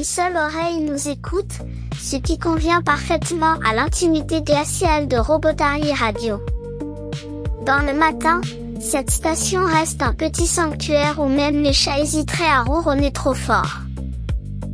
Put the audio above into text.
une seule oreille nous écoute, ce qui convient parfaitement à l'intimité glaciale de Robotary Radio. Dans le matin, cette station reste un petit sanctuaire où même les chats hésiteraient à ronronner trop fort.